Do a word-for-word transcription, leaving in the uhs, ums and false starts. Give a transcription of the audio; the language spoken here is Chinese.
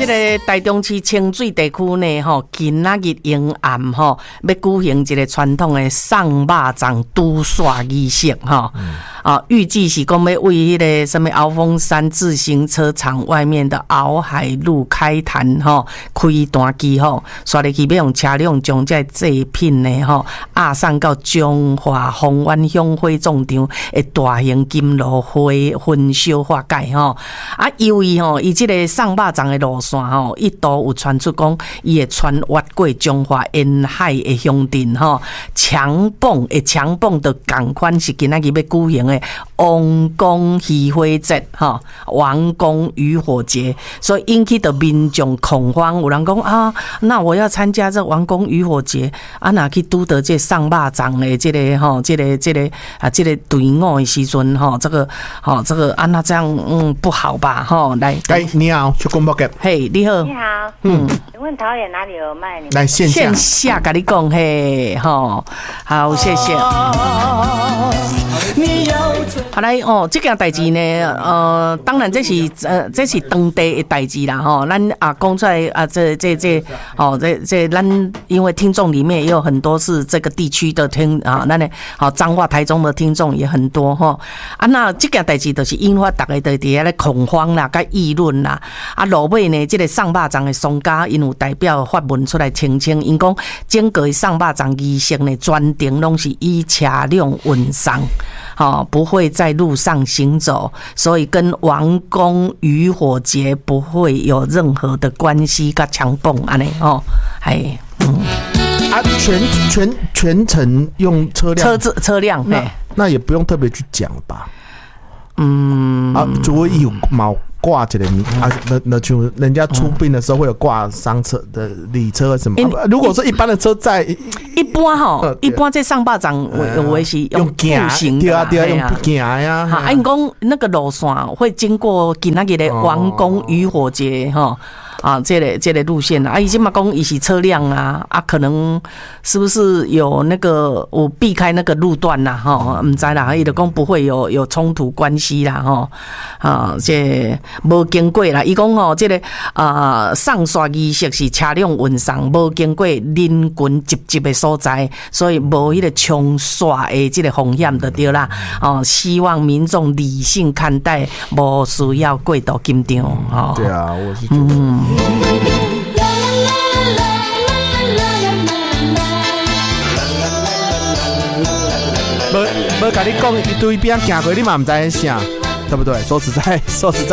个台中市清水地区呢，吼，今仔日迎暗吼，要举行一个传统的送肉粽拄煞仪式吼。嗯啊，预计是讲要为迄个什么鳌峰山自行车场外面的鳌海路开坛吼，开单机吼，刷入去要用车辆将这祭品呢吼，押送到中华丰原乡火葬场的大型金炉火焚烧化解吼。啊，由于吼，伊即个送肉粽的路线吼，一度有传出讲，伊会穿越过中华沿海的乡镇吼，强蹦的强蹦的共款是今仔日要举行。王公渔火节哈，王公渔火节，所以引起的民众恐慌。有人讲啊，那我要参加这王公渔火节啊，哪去拄到这送肉粽的这个哈，这个这个啊，这个队伍的时阵哈，这个哈，这个啊，那这样嗯不好吧哈？来， 哎，你好，去广播给。 嘿，你好， 你好，嗯，请问桃园哪里有卖？ 来线下， 线下跟你讲嘿，哈，好，谢谢。好来哦，这件代志呢，呃，当然这是呃，这是当地的代志啦，吼、哦，咱啊讲出来啊，这这这，哦，这这咱因为听众里面也有很多是这个地区的听啊，咱呢，好彰化、台中的听众也很多哈、哦，啊，那这件代志就是引发大家在底下咧恐慌啦、甲议论啦，啊，落尾呢，这个送肉粽的商家因有代表发文出来澄清，因讲整个送肉粽仪式呢，专程拢是以车辆运送。哦，不会在路上行走，所以跟王公渔火节不会有任何的关系，跟强蹦安尼哦，哎，嗯， 啊，全全全程用车辆， 车子车辆， 那那也不用特别去讲吧， 嗯， 啊，除非有毛。挂起来，你啊，那那就人家出殡的时候会有挂丧车的礼车什么。啊、如果说一般的车在， 一般哈，呃、一般在上巴掌我我是用步行的， 对啊对啊，用步行呀。 哈，啊，因讲那个路线会经过今仔日的王公渔火节哈。啊，这个这个路线啊，伊即嘛讲伊是车辆啊，啊，可能是不是有那个我避开那个路段啦，哈，唔知啦，伊就讲不会有有冲突关系啦，哈，啊，这无经过啦，伊讲吼，这个啊送刷仪式是车辆运送，无经过人群集集的所在，所以无迄个冲刷的这个风险就对啦，哦，希望民众理性看待，无需要过度紧张，哦， 对啊，我是觉得。嗯无无，甲你讲一堆边行过，你嘛唔知影啥，对不对？说实在，说实在。